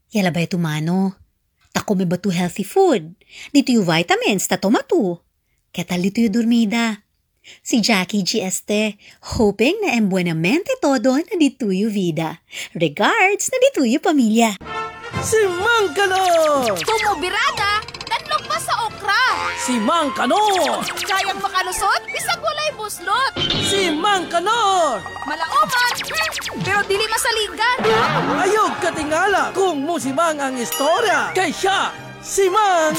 Yala ba tumano? Tako may batu healthy food. Dito yung vitamins ta tomato. Kaya tal dito yung dormida. Si Jackie GST, hoping na buenamente todo na dito yung vida. Regards na dito yung pamilya. Si Mang Kanor! Tumubirada, tanlog pa sa okra. Si Mang Kanor! Kayang makalusot, bisag walay buslot. Si Mang Kanor! Malauman, pero dili masaligan. Ayog katingala kung musimang ang istorya. Kay siya, si Mang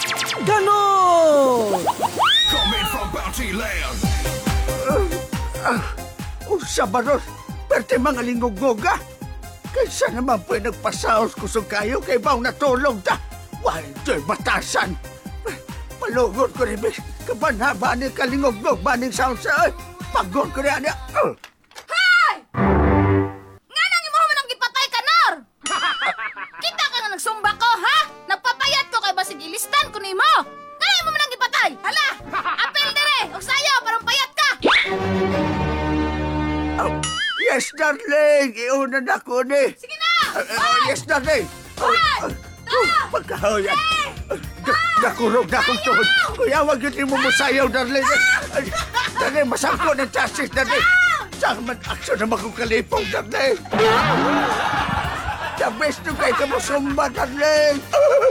Kanor! Coming from Bounty Land. Usa ba ron? Perte mga lingog-goga. Kaysa naman po nagpasaos ko sa kayo kay baw natulog ta. Why, do'y batasan. Palugod ko rin, kabanhaba ni kalingog-gog baning saon-saon. Pagod ko rin. Hay! Nga nang imo man ang gipatay ka, Nor! Kita ka nga nagsumba ko, ha? Nagpapayat ko kay basig ilistan ko nimo. Nga imo man ang gipatay. Hala! Apel dire! Og sayo, parang payat ka! Yes, darling. Iuna na ko ni. Sige na! Yes, darling. Pagkahoy. Nakurog na akong tuhod. Kuya, wag yun mo sayaw, darling. Darling, masangko ng chassis, darling. Saan man aksyon naman kong kalipong, darling. The best nyo kayo ka mo sumba, darling.